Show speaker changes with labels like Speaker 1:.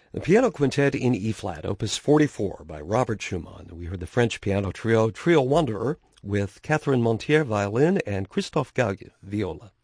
Speaker 1: The Piano Quintet in E-flat, Opus 44 by Robert Schumann. We heard the French piano trio, Trio Wanderer, with Catherine Montier, violin, and Christophe Gague, viola.